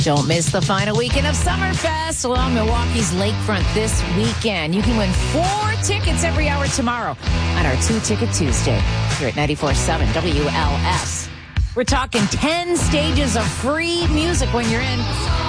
Don't miss the final weekend of Summerfest along Milwaukee's lakefront this weekend. You can win 4 tickets every hour tomorrow on our 2-Ticket Tuesday here at 94.7 WLS. We're talking 10 stages of free music when you're in.